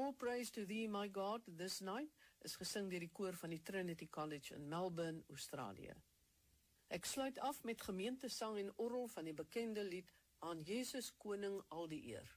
All Praise to Thee, My God, This Night is gesing deur die koor van die Trinity College in Melbourne, Australië. Ek sluit af met gemeentesang en orgel van die bekende lied Aan Jesus Koning al die eer.